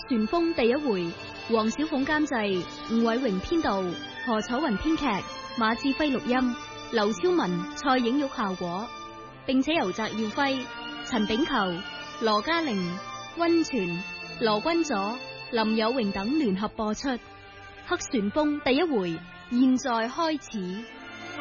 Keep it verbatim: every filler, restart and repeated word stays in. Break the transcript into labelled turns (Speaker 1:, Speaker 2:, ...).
Speaker 1: 旋風第一回，黃小鳳監製，吳偉榮編導，何楚雲編劇，馬志輝錄音，劉超文、蔡影玉效果，並且由翟耀輝、陳炳球、羅嘉玲、溫泉、羅君佐、林有榮等聯合播出。黑旋風第一回，現在開始。